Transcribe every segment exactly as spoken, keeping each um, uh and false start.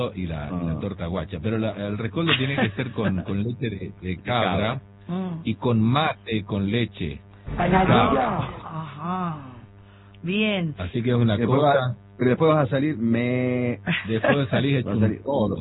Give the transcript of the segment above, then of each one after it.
y la, Oh. y la torta guacha, pero la, el rescoldo tiene que ser con, con leche de, de cabra Mm. y con mate con leche. Ajá. Bien. Así que es una Después cosa... va- pero después vas a salir, me... Después de salir hecho Vas a un salir toro.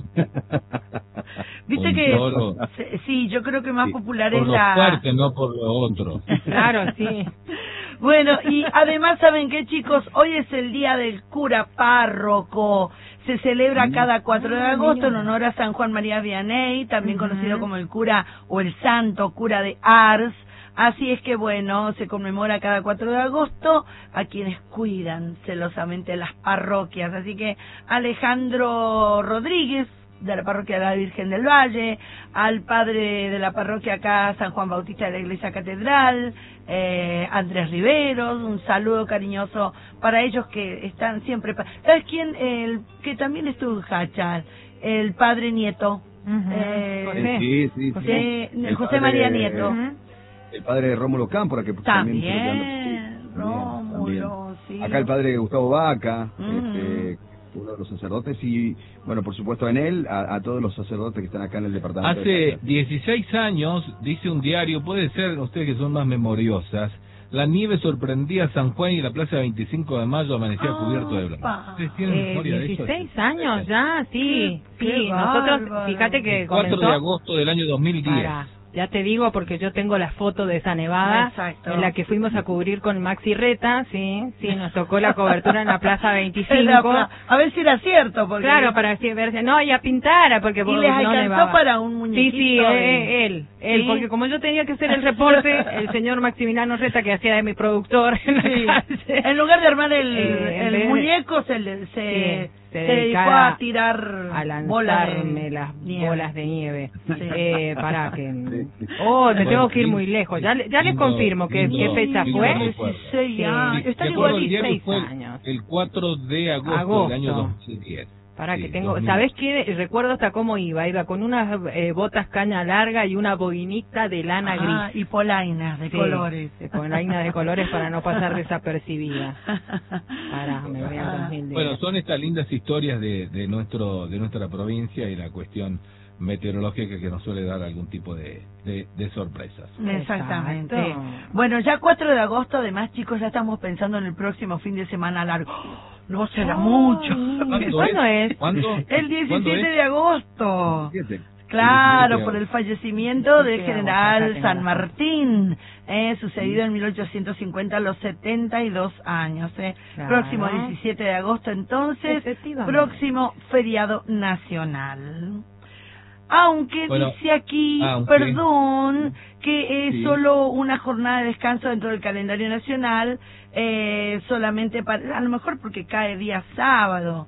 Viste Un que toro. se- sí, yo creo que más Sí, popular Por es lo la fuerte, no por lo otro. Claro, sí. Bueno, y además, ¿saben qué, chicos? Hoy es el día del cura párroco. Se celebra Mm. cada cuatro de Ah, agosto en mira. honor a San Juan María Vianney, también Ujú. conocido como el cura o el santo cura de Ars. Así es que, bueno, se conmemora cada cuatro de agosto a quienes cuidan celosamente las parroquias. Así que Alejandro Rodríguez, de la parroquia de la Virgen del Valle, al padre de la parroquia acá, San Juan Bautista de la Iglesia Catedral, eh, Andrés Riveros, un saludo cariñoso para ellos que están siempre... pa- ¿Sabes quién? El que también estuvo en Hachal, el padre Nieto. Ujú. Eh, José. Sí, sí, sí. José, El José padre- María Nieto. Ujú. El padre Rómulo Cámpora, que También, también... Rómulo, sí. Acá el padre Gustavo Vaca, Mm. este, uno de los sacerdotes, y bueno, por supuesto en él, a, a todos los sacerdotes que están acá en el departamento. Hace de Hachal. dieciséis años, dice un diario, puede ser ustedes que son más memoriosas, la nieve sorprendía a San Juan y la plaza veinticinco de mayo amanecía Ah, cubierto de blanco. pa. ¿Ustedes tienen Eh, memoria de eso? dieciséis años ya, sí, Qué- sí. qué Nosotros, bárbaro. fíjate que El cuatro comenzó... de agosto del año dos mil diez. Para, ya te digo porque yo tengo la foto de esa nevada Exacto. en la que fuimos a cubrir con Maxi Reta, sí, sí, nos tocó la cobertura en la Plaza Era veinticinco. pa- A ver si era cierto, porque... Claro, para así verse, no, y a pintar, porque Y vos les no alcanzó nevaba. para un Sí, muñequito. sí, de- eh, él, él, ¿Sí? porque como yo tenía que hacer el reporte, el señor Maximiliano Reta, que hacía de mi productor en la Sí. calle, En lugar de armar el, Eh, en el vez de- muñeco, se, le- se, Sí, se se dedicó dedicaba a tirar a bolas lanzarme de las nieve. bolas de nieve. Sí. Eh, para que... Sí. Oh, me Bueno, tengo que ir lindo- muy lejos. Ya, le- ya les lindo- confirmo que, lindo- qué fecha lindo fue. recuerdo. dieciséis Sí. años. Sí, Están me acuerdo igual el día que dieciséis fue años. el cuatro de agosto, Agosto. del año dos mil diez. Para Sí, que tengo, dos mil. ¿sabés qué? Recuerdo hasta cómo iba. Iba con unas eh, botas caña larga y una boinita de lana Ah, gris. y polainas de Sí, colores. sí, con lainas de colores para no pasar desapercibida. Pará, me voy al dos mil diez. Bueno, son estas lindas historias de, de nuestro de nuestra provincia y la cuestión meteorológica que nos suele dar algún tipo de, de, de sorpresas. Exactamente. Exacto. Bueno, ya cuatro de agosto, además, chicos, ya estamos pensando en el próximo fin de semana largo. No será mucho. ¿Cuándo es? ¿Cuándo? El ¿Cuándo diecisiete es? de agosto. Fíjate. Claro, Sí, por sí, el fallecimiento del Sí, general acá tengo San la Martín, eh, sucedido en mil ochocientos cincuenta a los setenta y dos años. Eh. Claro. Próximo diecisiete de agosto, entonces, Efectivamente. próximo feriado nacional. Aunque Bueno, dice aquí, aunque- perdón, que es Sí. solo una jornada de descanso dentro del calendario nacional, eh, solamente para, a lo mejor porque cae día sábado,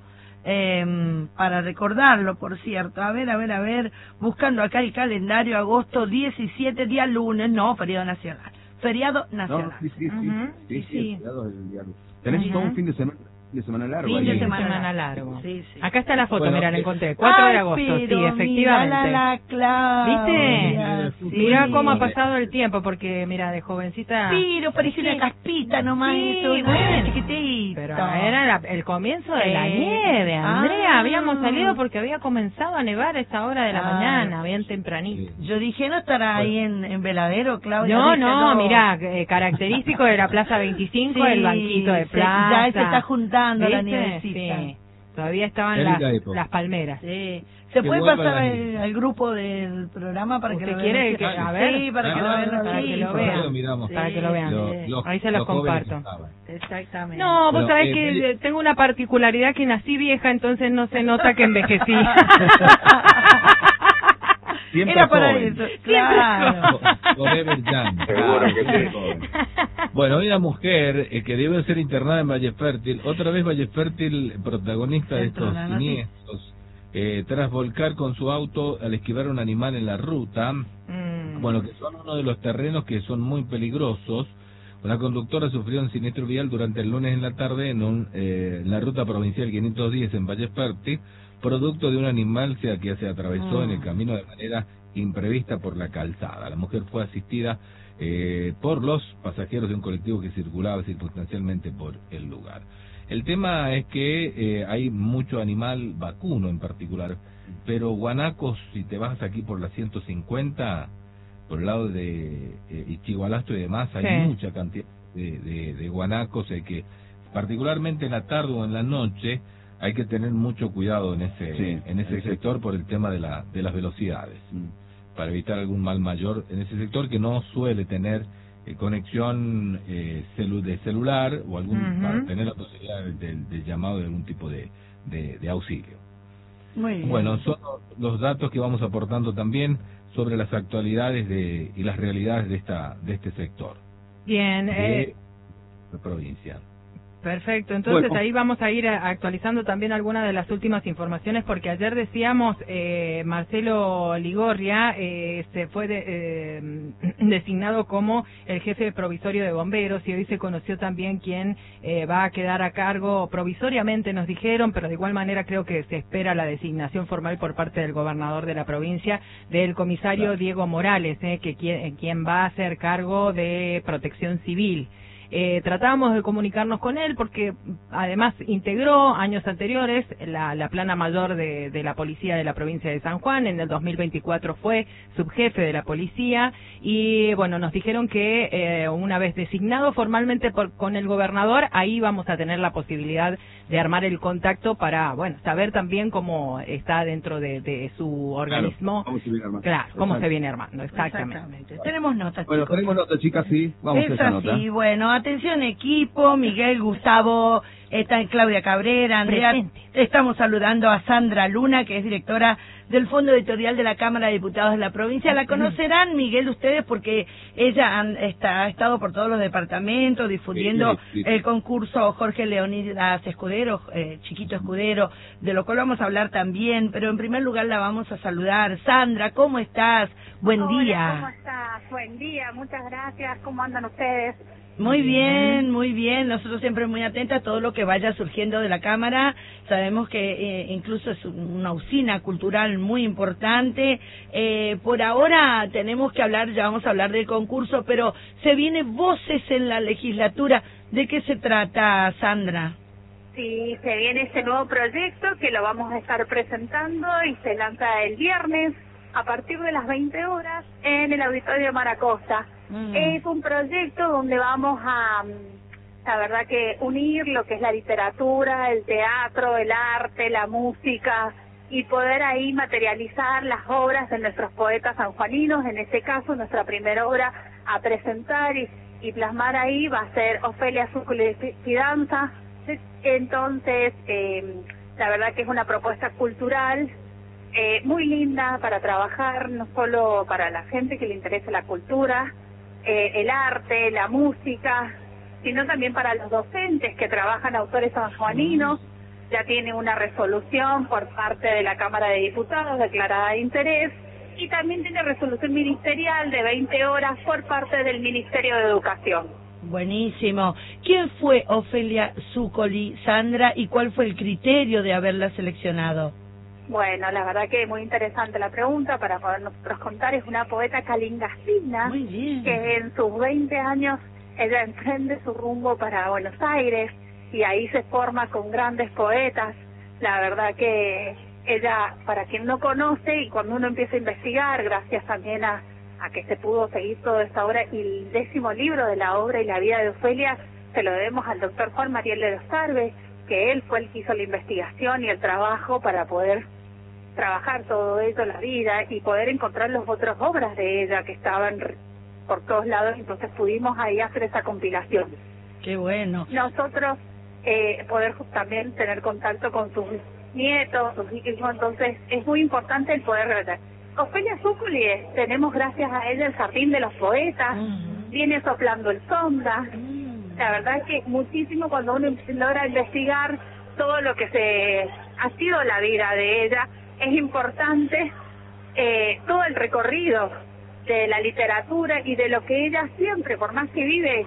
eh, para recordarlo, por cierto. A ver, a ver, a ver, buscando acá el calendario, agosto diecisiete, día lunes, no, feriado nacional, feriado No, nacional. sí, sí, sí. Ujú, sí, sí, sí, sí. el feriado del diablo. Tenés Ujú. todo un fin de semana, fin de semana largo. Fin ahí. de Fin de semana semana largo. largo. Sí, sí. Acá está la foto, Bueno, mira, la eh, encontré. cuatro de Ay, agosto, sí, pero efectivamente. mírala la Claudia, ¿Viste? sí. Mira cómo ha pasado el tiempo, porque mira, de jovencita... Pero parecía una caspita nomás, Sí, eso, una bueno. chiquitito. Pero era la- el comienzo de la Sí. nieve, Andrea. Ah. Habíamos salido porque había comenzado a nevar a esa hora de la Ah. mañana, bien tempranito. Yo dije, ¿no estará ahí en, en Veladero, Claudia? No, Dije, no, mirá, eh, característico de la Plaza veinticinco, Sí, el banquito de se- plaza. ya se está juntando la ¿Viste? nievecita. Sí, todavía estaban Qué las, linda época. las palmeras. Sí. ¿Se Que puede vuelva pasar la al, nieve. al grupo del programa para que ¿Usted lo quiere vean? que- a ver? Sí, para que Ah, lo vean para así. que lo Por ahí vean. lo miramos. Sí, Para que lo vean. Lo- los- Ahí se los jóvenes comparto. estaban. Exactamente. No, vos Bueno, sabés eh, que oye- eh, tengo una particularidad que nací vieja, entonces no se nota que envejecí. Siempre Era para joven. eso, claro. Forever Young. Seguro que Claro. sí. Bueno, hay una mujer eh, que debe ser internada en Valle Fértil, otra vez Valle Fértil protagonista de Dentro estos de la noticia. siniestros, eh, tras volcar con su auto al esquivar un animal en la ruta, Mm. bueno, que son uno de los terrenos que son muy peligrosos. Una conductora sufrió un siniestro vial durante el lunes en la tarde en, un, eh, en la ruta provincial quinientos diez en Valle Fértil, producto de un animal que que se atravesó Mm. en el camino de manera imprevista por la calzada. La mujer fue asistida eh, por los pasajeros de un colectivo que circulaba circunstancialmente por el lugar. El tema es que eh, hay mucho animal vacuno en particular, pero guanacos, si te vas aquí por la ciento cincuenta, por el lado de eh, Ichigualasto y demás, hay sí. mucha cantidad de, de, de guanacos, hay que, particularmente en la tarde o en la noche, hay que tener mucho cuidado en ese sí, en ese sector, sector por el tema de la de las velocidades, mm. para evitar algún mal mayor en ese sector que no suele tener eh, conexión eh, celu de celular o algún uh-huh. para tener la posibilidad del de, de llamado de algún tipo de, de, de auxilio. Muy bien. Bueno, son los datos que vamos aportando también sobre las actualidades de y las realidades de esta de este sector. Bien, de eh... la provincia. Perfecto, entonces bueno. ahí vamos a ir actualizando también algunas de las últimas informaciones, porque ayer decíamos, eh, Marcelo Ligorria eh, se fue de, eh, designado como el jefe provisorio de bomberos, y hoy se conoció también quién eh, va a quedar a cargo provisoriamente, nos dijeron, pero de igual manera creo que se espera la designación formal por parte del gobernador de la provincia, del comisario claro. Diego Morales, eh, que quien, quien va a hacer cargo de protección civil. Eh, tratábamos de comunicarnos con él porque además integró años anteriores la, la plana mayor de, de la policía de la provincia de San Juan. En el dos mil veinticuatro fue subjefe de la policía y bueno, nos dijeron que eh, una vez designado formalmente por, con el gobernador, ahí vamos a tener la posibilidad de armar el contacto para, bueno, saber también cómo está dentro de, de su organismo. Claro, cómo se viene armando. Claro, cómo se viene armando, exactamente. exactamente. Tenemos notas, bueno, chicos. tenemos notas, chicas, sí. Vamos es a esa así, nota. bueno, atención equipo, Miguel, Gustavo, está en Claudia Cabrera, Andrea. Presente. Estamos saludando a Sandra Luna, que es directora del Fondo Editorial de la Cámara de Diputados de la provincia. La conocerán, Miguel, ustedes, porque ella han, está, ha estado por todos los departamentos difundiendo sí, sí, sí. el concurso Jorge Leonidas Escudero, eh, Chiquito Escudero, de lo cual vamos a hablar también, pero en primer lugar la vamos a saludar. Sandra, ¿cómo estás? Buen Hola, día. ¿cómo estás? Buen día, muchas gracias. ¿Cómo andan ustedes? Muy bien, muy bien. Nosotros siempre muy atentas a todo lo que vaya surgiendo de la Cámara. Sabemos que eh, incluso es una usina cultural muy importante. Eh, por ahora tenemos que hablar, ya vamos a hablar del concurso, pero se vienen Voces en la legislatura. ¿De qué se trata, Sandra? Sí, se viene este nuevo proyecto que lo vamos a estar presentando y se lanza el viernes a partir de las veinte horas en el Auditorio Maracosta. Mm. Es un proyecto donde vamos a, la verdad que unir lo que es la literatura, el teatro, el arte, la música, y poder ahí materializar las obras de nuestros poetas sanjuaninos. En este caso, nuestra primera obra a presentar y, y plasmar ahí va a ser Ofelia Zúcoli Fidanza. Entonces, eh, la verdad que es una propuesta cultural Eh, muy linda para trabajar, no solo para la gente que le interesa la cultura, eh, el arte, la música, sino también para los docentes que trabajan autores sanjuaninos. Ya tiene una resolución por parte de la Cámara de Diputados declarada de interés, y también tiene resolución ministerial de veinte horas por parte del Ministerio de Educación. Buenísimo. ¿Quién fue Ofelia Zúcoli, Sandra, y cuál fue el criterio de haberla seleccionado? Bueno, la verdad que es muy interesante la pregunta para poder nosotros contar. Es una poeta calingastina que en sus veinte años ella emprende su rumbo para Buenos Aires y ahí se forma con grandes poetas. La verdad que ella, para quien no conoce, y cuando uno empieza a investigar, gracias también a, a que se pudo seguir toda esta obra, y el décimo libro de la obra y la vida de Ofelia se lo debemos al doctor Juan Mariel de los Sarve, que él fue el que hizo la investigación y el trabajo para poder trabajar todo eso, la vida, y poder encontrar las otras obras de ella que estaban por todos lados. Entonces pudimos ahí hacer esa compilación. Qué bueno. Nosotros eh, poder también tener contacto con sus nietos, sus hijos, entonces es muy importante el poder ver. Ofelia Zúcoli, tenemos gracias a ella el Jardín de los Poetas, uh-huh. viene soplando el sonda. Uh-huh. La verdad es que muchísimo cuando uno logra investigar todo lo que se ha sido la vida de ella, es importante eh, todo el recorrido de la literatura y de lo que ella siempre, por más que vive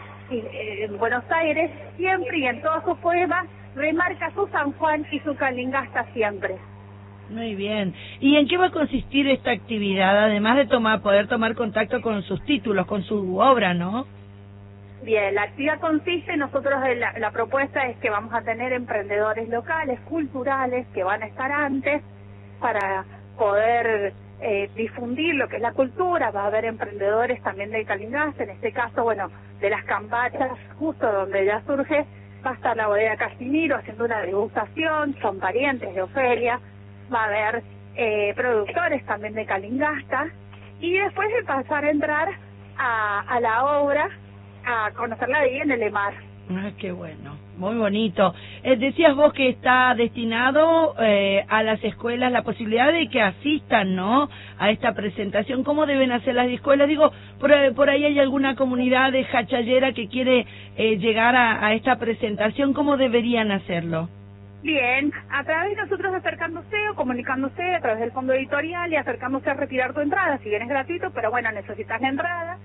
en Buenos Aires, siempre y en todos sus poemas, remarca su San Juan y su Calingasta siempre. Muy bien. ¿Y en qué va a consistir esta actividad, además de tomar poder tomar contacto con sus títulos, con su obra, no? Bien, la actividad consiste, nosotros la, la propuesta es que vamos a tener emprendedores locales, culturales, que van a estar antes para poder eh, difundir lo que es la cultura. Va a haber emprendedores también de Calingasta, en este caso, bueno, de las Cambachas, justo donde ya surge, va a estar la bodega Casimiro haciendo una degustación, son parientes de Ofelia, va a haber eh, productores también de Calingasta, y después de pasar a entrar a, a la obra, a conocerla ahí en el EMAR. Ah, qué bueno, muy bonito. Eh, decías vos que está destinado eh, a las escuelas la posibilidad de que asistan, ¿no?, a esta presentación. ¿Cómo deben hacer las escuelas? Digo, por, por ahí hay alguna comunidad de Jachallera que quiere eh, llegar a, a esta presentación. ¿Cómo deberían hacerlo? Bien, a través de nosotros acercándose o comunicándose a través del fondo editorial y acercándose a retirar tu entrada, si bien es gratuito, pero bueno, necesitas la entrada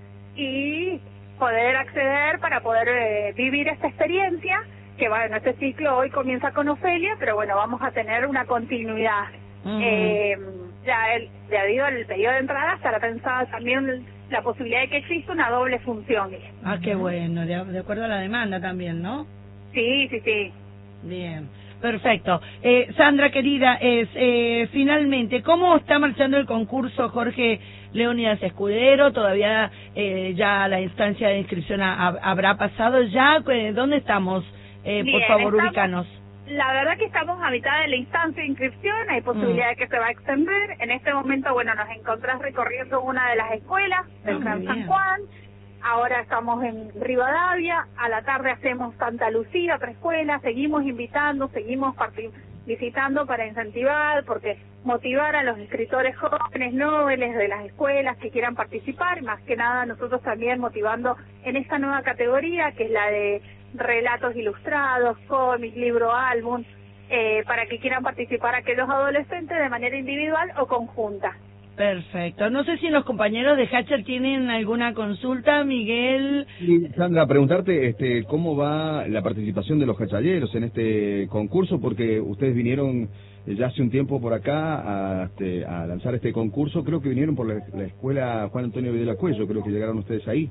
y poder acceder para poder eh, vivir esta experiencia, que bueno, este ciclo hoy comienza con Ofelia, pero bueno, vamos a tener una continuidad. Uh-huh. eh, ya el, debido al periodo de entrada estará pensada también la posibilidad de que exista una doble función. Ah, qué bueno, de, de acuerdo a la demanda también, ¿no? Sí, sí, sí. Bien, perfecto. Eh, Sandra, querida, es eh, finalmente, ¿cómo está marchando el concurso Jorge Leónidas Escudero? Todavía eh, ya la instancia de inscripción ha, habrá pasado ya. ¿Dónde estamos? Eh, Bien, por favor, estamos, ubícanos. La verdad que estamos a mitad de la instancia de inscripción, hay posibilidad mm. de que se va a extender. En este momento, bueno, nos encontrás recorriendo una de las escuelas del oh, Gran San Juan. Ahora estamos en Rivadavia, a la tarde hacemos Santa Lucía, otra escuela, seguimos invitando, seguimos visitando para incentivar, porque motivar a los escritores jóvenes, noveles de las escuelas que quieran participar, más que nada nosotros también motivando en esta nueva categoría, que es la de relatos ilustrados, cómics, libro, álbum, eh, para que quieran participar aquellos adolescentes de manera individual o conjunta. Perfecto. No sé si los compañeros de Hatcher tienen alguna consulta, Miguel. Sí, Sandra, preguntarte este, cómo va la participación de los hachalleros en este concurso, porque ustedes vinieron ya hace un tiempo por acá a, este, a lanzar este concurso. Creo que vinieron por la, la escuela Juan Antonio Videla Cuello, creo que llegaron ustedes ahí.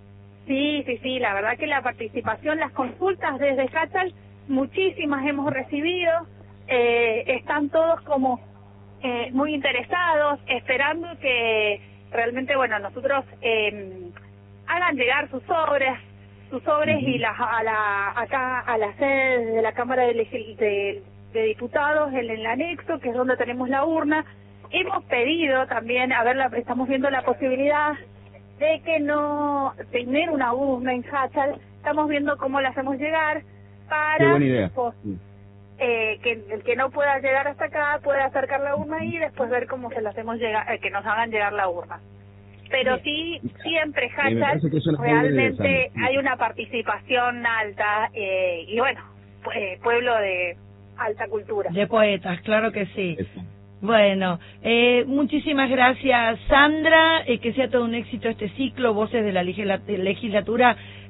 Sí, sí, sí, la verdad que la participación, las consultas desde Hatcher, muchísimas hemos recibido, eh, están todos como eh, muy interesados, esperando que realmente, bueno, nosotros eh, hagan llegar sus sobres, sus sobres uh-huh. y las a la acá a la sede de la Cámara de, de, de Diputados, en el anexo, que es donde tenemos la urna. Hemos pedido también, a ver, la, estamos viendo la posibilidad de que no tener una urna en Hatcher, estamos viendo cómo la hacemos llegar para Qué buena idea. Pues, eh, que el que no pueda llegar hasta acá pueda acercar la urna y después ver cómo se la hacemos llegar, eh, que nos hagan llegar la urna. Pero sí, siempre Hatcher realmente hay una participación alta eh, y bueno, pues, pueblo de alta cultura. De poetas, claro que sí. Eso. Bueno, eh, muchísimas gracias, Sandra, eh, que sea todo un éxito este ciclo, Voces de la Legislatura,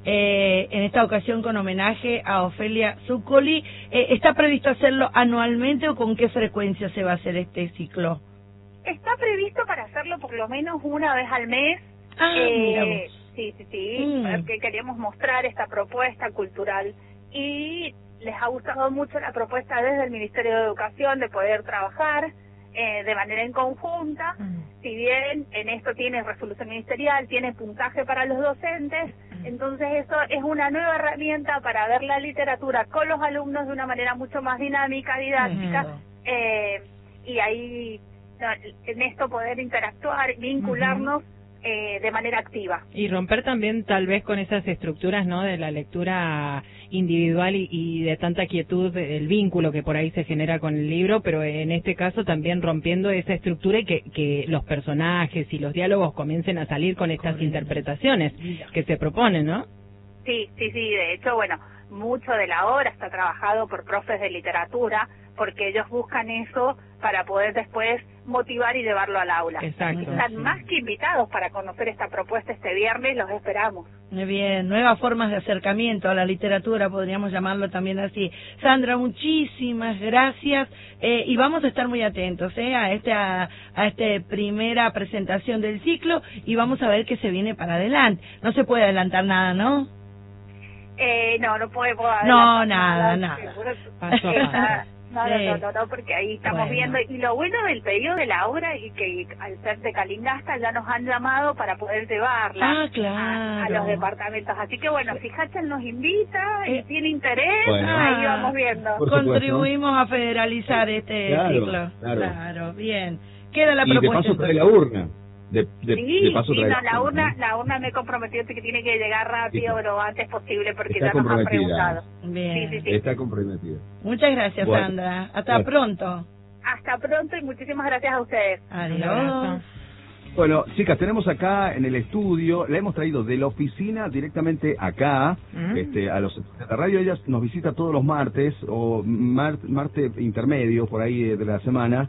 eh, en esta ocasión con homenaje a Ofelia Zuccoli. Eh, ¿Está previsto hacerlo anualmente o con qué frecuencia se va a hacer este ciclo? Está previsto para hacerlo por lo menos una vez al mes. Ah, eh, sí, sí, sí, mm. porque queríamos mostrar esta propuesta cultural y les ha gustado mucho la propuesta desde el Ministerio de Educación de poder trabajar Eh, de manera en conjunta, mm. si bien en esto tiene resolución ministerial, tiene puntaje para los docentes, mm. entonces eso es una nueva herramienta para ver la literatura con los alumnos de una manera mucho más dinámica, didáctica, mm. eh, y ahí no, en esto poder interactuar, vincularnos mm. eh, de manera activa. Y romper también tal vez con esas estructuras, ¿no?, de la lectura individual y, y de tanta quietud, el vínculo que por ahí se genera con el libro, pero en este caso también rompiendo esa estructura y que, que los personajes y los diálogos comiencen a salir con estas Correcto. interpretaciones que se proponen, ¿no? Sí, sí, sí, de hecho, bueno, mucho de la obra está trabajado por profes de literatura, porque ellos buscan eso para poder después motivar y llevarlo al aula. Exacto. Están sí. más que invitados para conocer esta propuesta este viernes, los esperamos. Muy bien, nuevas formas de acercamiento a la literatura, podríamos llamarlo también así. Sandra, muchísimas gracias eh, y vamos a estar muy atentos eh, a esta a esta primera presentación del ciclo y vamos a ver qué se viene para adelante. No se puede adelantar nada, ¿no? Eh, no, no podemos No, nada, nada. Paso a paso. No, no, no, no, no, porque ahí estamos Bueno. viendo. Y lo bueno del pedido de la obra y que al ser de Calingasta ya nos han llamado para poder llevarla Ah, claro. a, a los departamentos. Así que bueno, si Hachal nos invita y Eh. tiene interés, Bueno. ahí Ah. vamos viendo. Por supuesto. Contribuimos a federalizar este Claro, ciclo. claro. Claro, bien. Queda la Y de propuesta. paso trae la urna. De, de, Sí, de paso sí, trae no, la urna, ¿no? la urna me he comprometido que tiene que llegar rápido, Sí. pero lo antes posible, porque Está ya nos han comprometida. preguntado. Bien. Sí, sí, sí. Está comprometida. Muchas gracias, Bueno. Sandra. Hasta Gracias. pronto. Hasta pronto y muchísimas gracias a ustedes. Un Adiós. abrazo. Bueno, chicas, tenemos acá en el estudio, la hemos traído de la oficina directamente acá, Mm. este, a los a la radio. Ella nos visita todos los martes o mar- martes intermedio por ahí de, de la semana,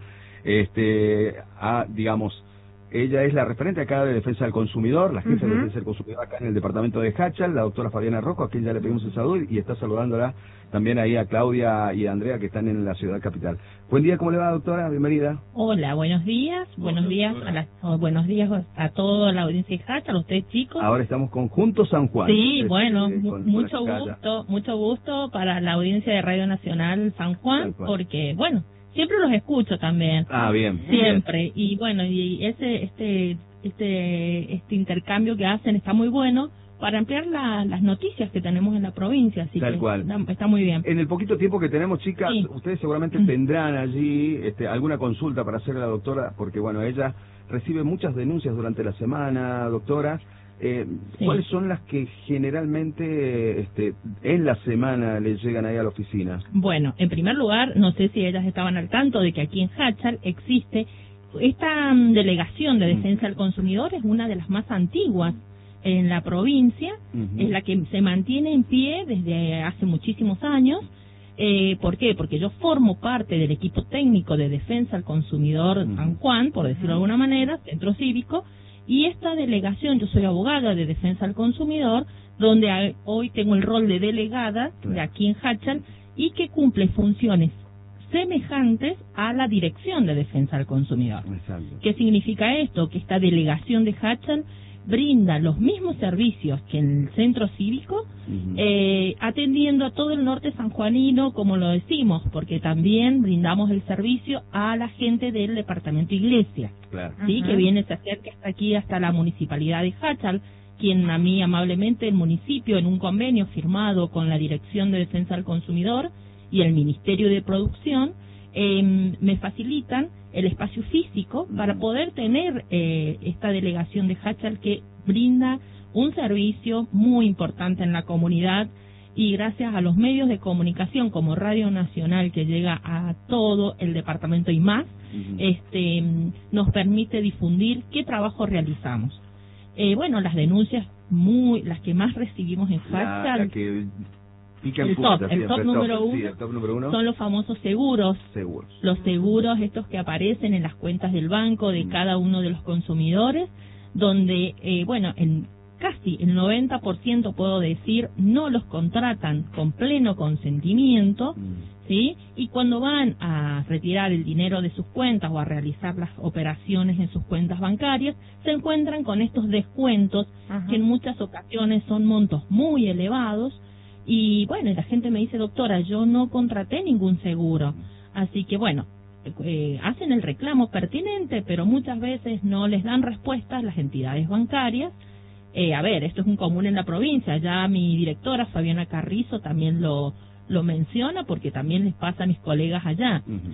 este, a, digamos, ella es la referente acá de Defensa del Consumidor, la jefa Ujú. de Defensa del Consumidor acá en el departamento de Hachal, la doctora Fabiana Rocco, a quien ya le pedimos el saludo y está saludándola también ahí a Claudia y a Andrea que están en la ciudad capital. Buen día, ¿cómo le va, doctora? Bienvenida. Hola, buenos días, buenos días a la, oh, buenos días a toda la audiencia de Hachal, a ustedes chicos. Ahora estamos con Juntos San Juan. Sí, Este, bueno, mu- con- mucho con acá. gusto, mucho gusto para la audiencia de Radio Nacional San Juan, Tal cual. porque bueno, siempre los escucho también, Ah, bien. siempre, y bueno, y ese, este, este, este intercambio que hacen está muy bueno para ampliar la- las noticias que tenemos en la provincia, así Tal que cual. está, está muy bien. En el poquito tiempo que tenemos, chicas, Sí. ustedes seguramente Mm. tendrán allí este, alguna consulta para hacer a la doctora, porque bueno, ella recibe muchas denuncias durante la semana, doctora. Eh, Sí. ¿Cuáles son las que generalmente este, en la semana le llegan ahí a la oficina? Bueno, en primer lugar, no sé si ellas estaban al tanto de que aquí en Hachal existe esta mm, delegación de defensa del consumidor, es una de las más antiguas en la provincia, Ujú. es la que se mantiene en pie desde hace muchísimos años. Eh, ¿Por qué? Porque yo formo parte del equipo técnico de defensa al consumidor Ujú. San Juan, por decirlo de alguna manera, centro cívico, y esta delegación, yo soy abogada de defensa al consumidor, donde a- hoy tengo el rol de delegada de Claro. aquí en Hachal y que cumple funciones semejantes a la dirección de defensa al consumidor. Exacto. ¿Qué significa esto? Que esta delegación de Hachal brinda los mismos servicios que en el centro cívico, Ujú. eh, atendiendo a todo el norte sanjuanino, como lo decimos, porque también brindamos el servicio a la gente del departamento Iglesia, Claro. ¿sí? Ajá. Que viene, se acerca hasta aquí, hasta la municipalidad de Hachal, quien a mí amablemente el municipio, en un convenio firmado con la Dirección de Defensa al Consumidor y el Ministerio de Producción, eh, me facilitan el espacio físico para poder tener eh, esta delegación de Hachal que brinda un servicio muy importante en la comunidad, y gracias a los medios de comunicación como Radio Nacional, que llega a todo el departamento y más, Ujú. este nos permite difundir qué trabajo realizamos. Eh, bueno, las denuncias muy las que más recibimos en La, Hachal la que pica en el punta, top, sí, el top el número sí, uno el top número uno, son los famosos seguros, seguros. los seguros estos que aparecen en las cuentas del banco de Mm. cada uno de los consumidores, donde, eh, bueno, en casi el noventa por ciento puedo decir, no los contratan con pleno consentimiento, Mm. ¿sí? Y cuando van a retirar el dinero de sus cuentas o a realizar las operaciones en sus cuentas bancarias, se encuentran con estos descuentos Ajá. que en muchas ocasiones son montos muy elevados. Y bueno, y la gente me dice, doctora, yo no contraté ningún seguro. Así que bueno, eh, hacen el reclamo pertinente, pero muchas veces no les dan respuestas las entidades bancarias. Eh, a ver, esto es un común en la provincia, ya mi directora Fabiana Carrizo también lo, lo menciona, porque también les pasa a mis colegas allá. Ujú.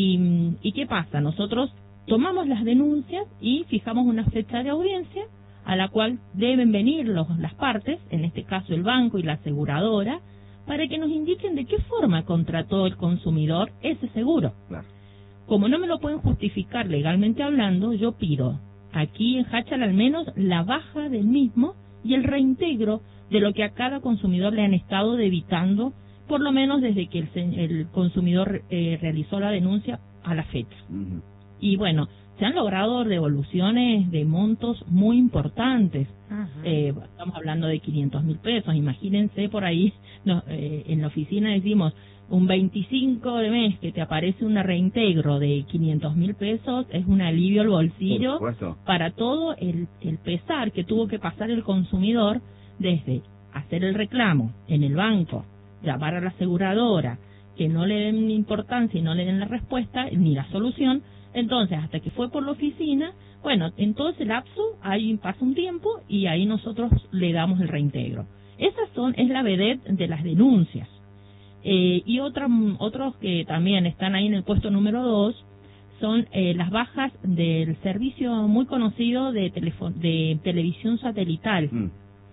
Y, ¿Y qué pasa? Nosotros tomamos las denuncias y fijamos una fecha de audiencia a la cual deben venir los, las partes, en este caso el banco y la aseguradora, para que nos indiquen de qué forma contrató el consumidor ese seguro. Claro. Como no me lo pueden justificar legalmente hablando, yo pido aquí en Hachal al menos la baja del mismo y el reintegro de lo que a cada consumidor le han estado debitando, por lo menos desde que el, se- el consumidor eh, realizó la denuncia a la fecha. Ujú. Y bueno, se han logrado devoluciones de montos muy importantes. Ajá. Eh, estamos hablando de quinientos mil pesos. Imagínense por ahí, no, eh, en la oficina decimos, un veinticinco de mes que te aparece un reintegro de quinientos mil pesos, es un alivio al bolsillo Por supuesto. para todo el, el pesar que tuvo que pasar el consumidor desde hacer el reclamo en el banco, llamar a la aseguradora, que no le den importancia y no le den la respuesta ni la solución, entonces hasta que fue por la oficina, bueno, en todo ese lapso ahí pasa un tiempo y ahí nosotros le damos el reintegro. Esas son, es la vedette de las denuncias. Eh, y otra, otros que también están ahí en el puesto número dos son eh, las bajas del servicio muy conocido de, telefo- de televisión satelital. Mm.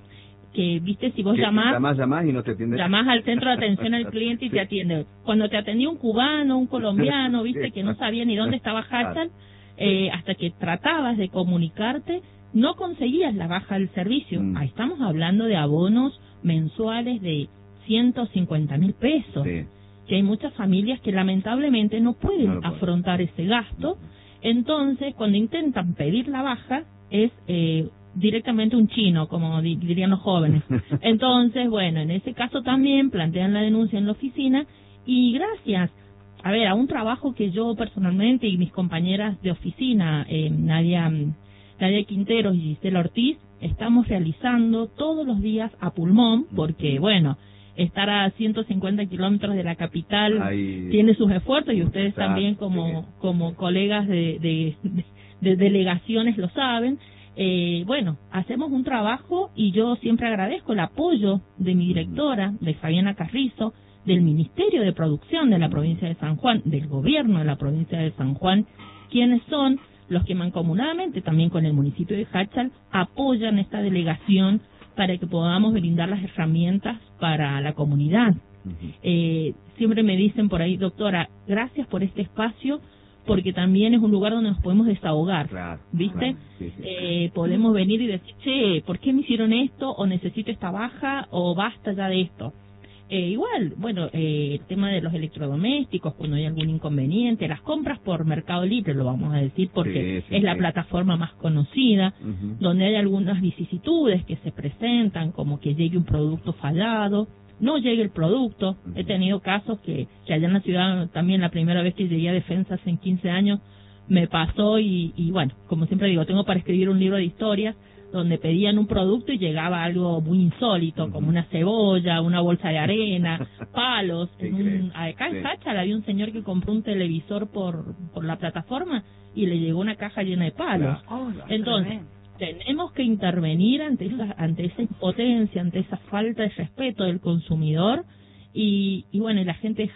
Que, viste, si vos llamás, llamás, llamás y no te atiende. Llamás al centro de atención al cliente y sí. te atiende. Cuando te atendía un cubano, un colombiano, viste, sí. que no sabía ni dónde estaba Hachal, eh, hasta que tratabas de comunicarte, no conseguías la baja del servicio. Mm. Ahí estamos hablando de abonos mensuales de ciento cincuenta mil pesos. Sí. Que hay muchas familias que lamentablemente no pueden no afrontar ese gasto. Entonces, cuando intentan pedir la baja, es eh, directamente un chino, como dirían los jóvenes. Entonces, bueno, en ese caso también plantean la denuncia en la oficina y gracias, a ver, a un trabajo que yo personalmente y mis compañeras de oficina, eh, Nadia, Nadia Quinteros y Gisela Ortiz, estamos realizando todos los días a pulmón, porque, bueno, estar a ciento cincuenta kilómetros de la capital Ay, tiene sus esfuerzos y ustedes está, también como sí. como colegas de, de, de, de delegaciones lo saben. Eh, bueno, hacemos un trabajo y yo siempre agradezco el apoyo de mi directora, de Fabiana Carrizo, del Ministerio de Producción de la provincia de San Juan, del gobierno de la provincia de San Juan, quienes son los que mancomunadamente también con el municipio de Hachal apoyan esta delegación para que podamos brindar las herramientas para la comunidad. Uh-huh. Eh, siempre me dicen por ahí, doctora, gracias por este espacio, porque también es un lugar donde nos podemos desahogar, claro, ¿viste? Claro, sí, sí. Eh, podemos venir y decir, che, ¿por qué me hicieron esto? O necesito esta baja, o basta ya de esto. Eh, igual, bueno, eh, el tema de los electrodomésticos, cuando hay algún inconveniente, las compras por Mercado Libre, lo vamos a decir, porque sí, sí, es sí. la plataforma más conocida, uh-huh. donde hay algunas vicisitudes que se presentan, como que llegue un producto fallado, no llegue el producto. Uh-huh. He tenido casos que, que allá en la ciudad, también la primera vez que llegué a Defensas en quince años, me pasó y, y bueno, como siempre digo, tengo para escribir un libro de historias, donde pedían un producto y llegaba algo muy insólito, uh-huh. como una cebolla, una bolsa de arena, palos. En un, acá en sí. Hachal había un señor que compró un televisor por por la plataforma y le llegó una caja llena de palos. Oh, Entonces, tenemos que intervenir ante esa, ante esa impotencia, ante esa falta de respeto del consumidor y, y bueno, y la gente...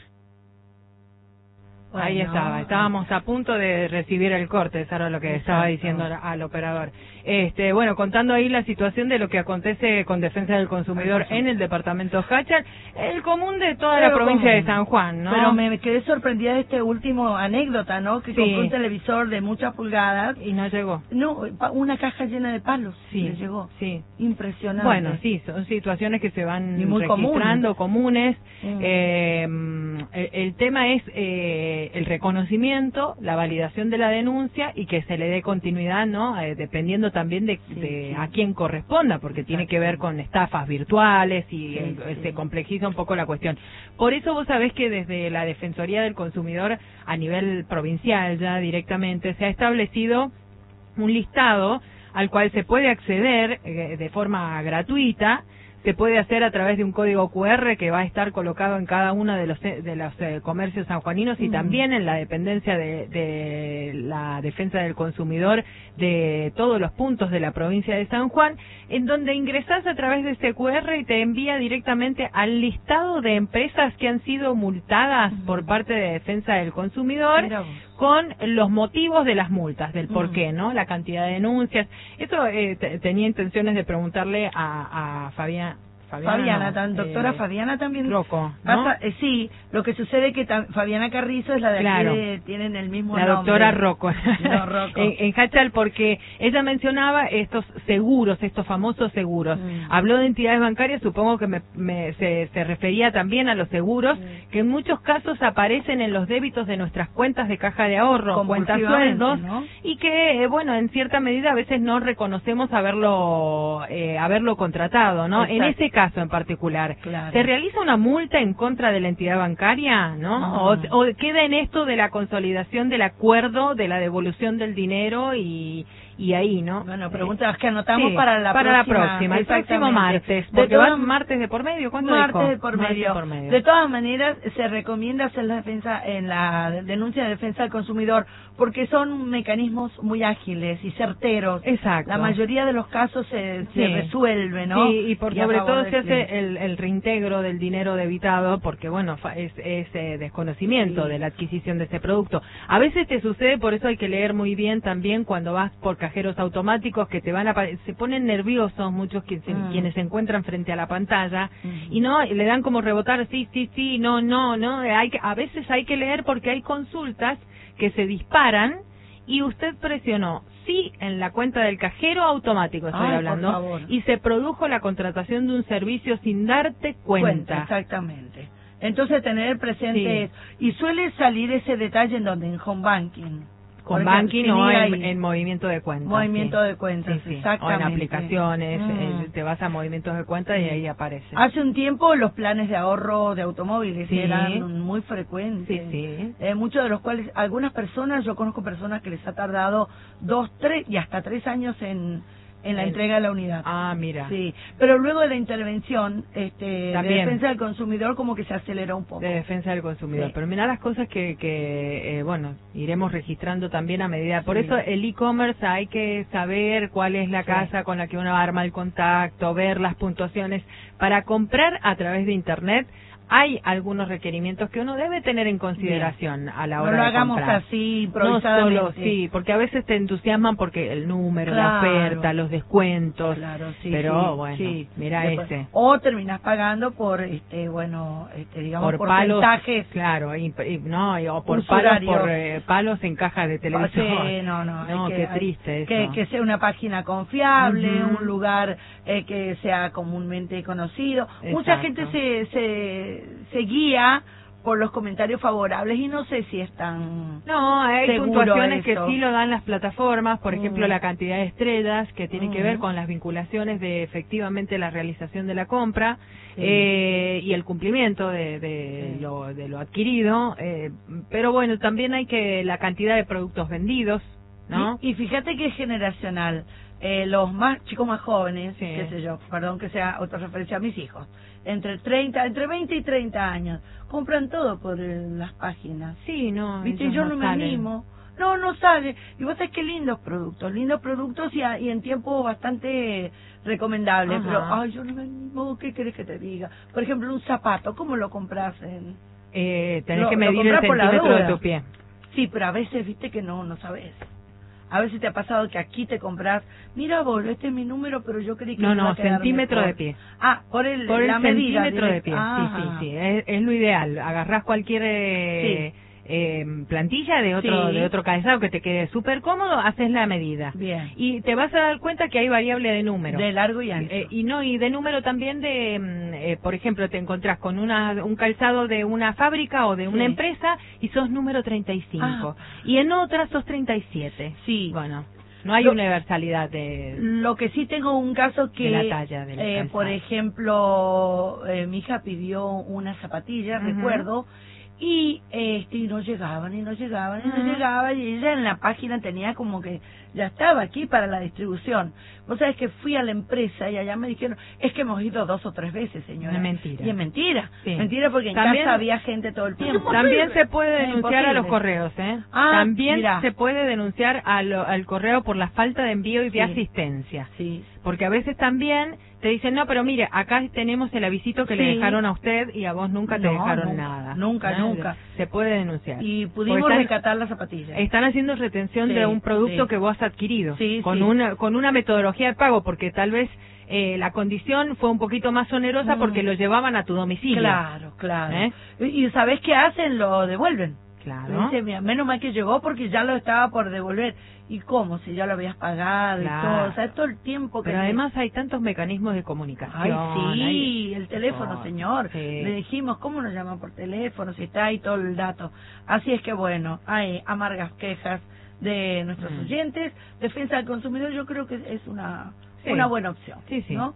Ahí bueno. estaba, estábamos a punto de recibir el corte, eso era lo que Exacto. estaba diciendo al, al operador. Este, bueno, contando ahí la situación de lo que acontece con Defensa del Consumidor en el departamento Hachal, el común de toda Pero la provincia común. de San Juan, ¿no? Pero me quedé sorprendida de este último anécdota, ¿no? Que sí. compró un televisor de muchas pulgadas y no llegó. No, una caja llena de palos. Sí, le llegó. Sí. Impresionante. Bueno, sí, son situaciones que se van registrando, comunes. comunes. Mm. Eh, el, el tema es eh, el reconocimiento, la validación de la denuncia y que se le dé continuidad, ¿no? Eh, dependiendo también de, sí, de sí. a quién corresponda, porque Exacto. tiene que ver con estafas virtuales y sí, eh, sí. se complejiza un poco la cuestión. Por eso vos sabés que desde la Defensoría del Consumidor a nivel provincial ya directamente se ha establecido un listado al cual se puede acceder eh, de forma gratuita. Se puede hacer a través de un código cu erre que va a estar colocado en cada uno de los de los eh, comercios sanjuaninos y mm. también en la dependencia de, de la Defensa del Consumidor de todos los puntos de la provincia de San Juan, en donde ingresás a través de este cu erre y te envía directamente al listado de empresas que han sido multadas mm. por parte de Defensa del Consumidor con los motivos de las multas, del por qué, ¿no? La cantidad de denuncias. Eso eh, t- tenía intenciones de preguntarle a, a Fabián. Fabiana, Fabiana tan, doctora eh, Fabiana también. Rocco, ¿no? Pasa, eh, sí, lo que sucede es que tam, Fabiana Carrizo es la de claro. aquí, de, tienen el mismo la nombre. La doctora Rocco. No, Rocco. en, en Hachal, porque ella mencionaba estos seguros, estos famosos seguros. Mm. Habló de entidades bancarias, supongo que me, me, se, se refería también a los seguros, mm. que en muchos casos aparecen en los débitos de nuestras cuentas de caja de ahorro, cuentas sueldos, ¿no? Y que, eh, bueno, en cierta medida a veces no reconocemos haberlo, eh, haberlo contratado, ¿no? Exacto. En ese caso, caso en particular, Claro. ¿se realiza una multa en contra de la entidad bancaria, no? No. O, o queda en esto de la consolidación del acuerdo, de la devolución del dinero y, y ahí, ¿no? Bueno, preguntas que anotamos Sí, para la para próxima. la próxima, el próximo Exactamente. martes, De porque todas- va martes de por medio, ¿cuándo Martes dijo? de por Martes medio. por medio. De todas maneras, se recomienda hacer la defensa en la denuncia de defensa del consumidor, porque son mecanismos muy ágiles y certeros. Exacto. La mayoría de los casos se, se Sí. resuelve, ¿no? Sí, y por Y a sobre favor todo del se hace cliente. el, el reintegro del dinero debitado, porque bueno, fa- es, es eh, desconocimiento Sí. de la adquisición de ese producto. A veces te sucede, por eso hay que leer muy bien también cuando vas por cajeros automáticos que te van a apare- se ponen nerviosos muchos que se- Mm. quienes se encuentran frente a la pantalla Mm. y no y le dan como rebotar sí, sí, sí, no, no, no, hay que, a veces hay que leer porque hay consultas que se disparan y usted presionó sí en la cuenta del cajero automático, estoy Ay, por hablando, favor. y se produjo la contratación de un servicio sin darte cuenta. Exactamente. Entonces, tener presente Sí. eso. Y suele salir ese detalle en donde, en home banking. Por Con ejemplo, banking sin o ir en, ahí. en movimiento de cuentas. Movimiento sí. de cuentas, Sí, sí. exactamente. O en aplicaciones, Mm. eh, te vas a movimientos de cuentas y ahí aparece. Hace un tiempo los planes de ahorro de automóviles Sí. eran muy frecuentes. Sí, sí. Eh, muchos de los cuales, algunas personas, yo conozco personas que les ha tardado dos, tres y hasta tres años en, en la En- entrega de la unidad. Ah, mira. Sí, pero luego de la intervención este, de También. defensa del consumidor como que se aceleró un poco. De defensa del consumidor. Sí. Pero mira las cosas que, que eh, bueno, iremos registrando también a medida. Por Sí. eso el e-commerce hay que saber cuál es la Sí. casa con la que uno arma el contacto, ver las puntuaciones. Para comprar a través de Internet hay algunos requerimientos que uno debe tener en consideración a la No hora lo de hagamos comprar. así, No improvisadamente. solo, sí, porque a veces te entusiasman porque el número, Claro. la oferta, los descuentos. Claro, sí, pero sí, bueno, sí. mira Después- ese. O terminás pagando por, este, bueno, este, digamos, Por palos, porcentajes. claro, y, y- no, y- o por palos, Usurarios. por eh, palos en cajas de televisión. Sí, no, no, hay No, que- qué hay- triste que, eso. que sea una página confiable, Ujú. un lugar eh, que sea comúnmente conocido. Mucha Exacto. gente se, se, se guía por los comentarios favorables y no sé si es tan... No, hay seguro puntuaciones eso. que sí lo dan las plataformas, por ejemplo Mm. la cantidad de estrellas que tiene que Mm. ver con las vinculaciones de efectivamente la realización de la compra Sí. eh, y el cumplimiento de, de, Sí. lo, de lo adquirido, eh, pero bueno, también hay que la cantidad de productos vendidos, ¿no? Y, y fíjate que es generacional. Eh, los más chicos más jóvenes, Sí. qué sé yo, perdón que sea otra referencia a mis hijos, entre treinta, entre veinte y treinta años, compran todo por eh, las páginas. Sí, no, ¿Viste? ellos Yo no me salen. animo. No, no sale. Y vos sabés qué lindos productos, lindos productos y, a- y en tiempo bastante recomendable. Ajá. Pero, ay, yo no me animo, ¿qué querés que te diga? Por ejemplo, un zapato, ¿cómo lo compras en...? Eh, tenés Lo- que lo medir el comprás por la centímetro de duda. tu pie. Sí, pero a veces, viste que no, no sabes. A veces te ha pasado que aquí te compras, mira vos, este es mi número, pero yo creí que No, me iba no, a quedar centímetro mejor. de pie. Ah, por el, Por el la medida. centímetro de direct- pie, Ah. sí, sí, sí, es, es lo ideal. Agarrás cualquier eh, eh, plantilla de otro Sí. de otro calzado que te quede súper cómodo, haces la medida. Bien. Y te vas a dar cuenta que hay variable de número. De largo y ancho. Eh, y no, y de número también de, mm, eh, por ejemplo, te encontrás con una, un calzado de una fábrica o de una Sí. empresa y sos número treinta y cinco. Ah. Y en otras sos treinta y siete. Sí. Bueno, no hay Lo- universalidad de... Lo que sí tengo un caso que, De la talla del eh, calzado. por ejemplo, eh, mi hija pidió unas zapatillas, Ujú. recuerdo, y este y no llegaban, y no llegaban, y no Ujú. llegaban, y ella en la página tenía como que ya estaba aquí para la distribución. Vos sabés que fui a la empresa y allá me dijeron, es que hemos ido dos o tres veces, señora. Es mentira. Y es mentira. Sí. Mentira porque en También- casa había gente todo el tiempo. También se puede Es denunciar a los imposible. correos, ¿eh? Ah, También mirá. se puede denunciar a lo- al correo por la falta de envío y de Sí. asistencia. Sí. Porque a veces también te dicen, no, pero mire, acá tenemos el avisito que le Sí. dejaron a usted y a vos nunca te No, dejaron nunca, nada. nunca, ¿Eh? nunca. Se puede denunciar. Y pudimos Porque están- rescatar las zapatillas. Están haciendo retención Sí, de un producto sí. que vos has adquirido Sí, con sí. una con una metodología de pago, porque tal vez eh, la condición fue un poquito más onerosa Mm. porque lo llevaban a tu domicilio. Claro, claro. ¿Eh? Y, y ¿sabés qué hacen? Lo devuelven. Claro. Dice, mira, menos mal que llegó porque ya lo estaba por devolver. ¿Y cómo? Si ya lo habías pagado y Claro. todo. O sea, todo el tiempo que... Pero le- además hay tantos mecanismos de comunicación. Ay, sí, hay- el teléfono, Oh, señor. sí. Le dijimos, ¿cómo nos llaman por teléfono? Si está ahí todo el dato. Así es que, bueno, hay amargas quejas de nuestros Mm. oyentes. Defensa del consumidor yo creo que es una, Sí. una buena opción. Sí, sí. ¿no?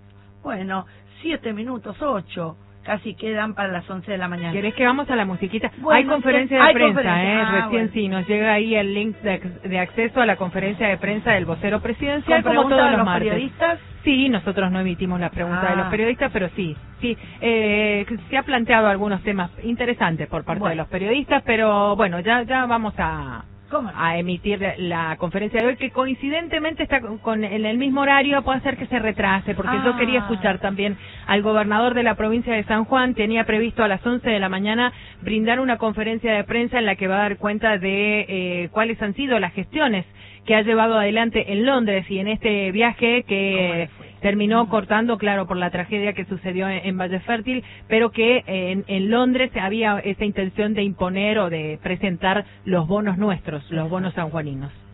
Bueno, siete minutos, ocho. Casi quedan para las once de la mañana. ¿Querés que vamos a la musiquita? Bueno, hay conferencia de hay prensa, conferencia. ¿eh? Ah, Recién bueno. sí, nos llega ahí el link de, de acceso a la conferencia de prensa del vocero presidencial, ¿Con como preguntas todos de los, los martes. periodistas? Sí, nosotros no emitimos las preguntas Ah. de los periodistas, pero sí, sí. Eh, se ha planteado algunos temas interesantes por parte Bueno. de los periodistas, pero bueno, ya, ya vamos a... ¿Cómo no? a emitir la conferencia de hoy, que coincidentemente está con, con en el mismo horario, puede ser que se retrase, porque Ah. yo quería escuchar también al gobernador de la provincia de San Juan. Tenía previsto a las once de la mañana brindar una conferencia de prensa en la que va a dar cuenta de eh, cuáles han sido las gestiones que ha llevado adelante en Londres y en este viaje que terminó cortando, claro, por la tragedia que sucedió en, en Valle Fértil, pero que eh, en, en Londres había esa intención de imponer o de presentar los bonos nuestros, los bonos sanjuaninos.